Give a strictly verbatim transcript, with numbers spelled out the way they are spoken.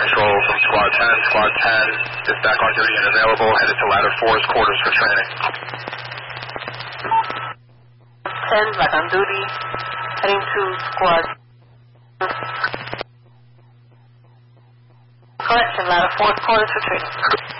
control from Squad ten. Squad ten is back on duty and available. Headed to ladder four's quarters for training. ten, back on duty. Heading to Squad. Correction, ladder four's quarters for training.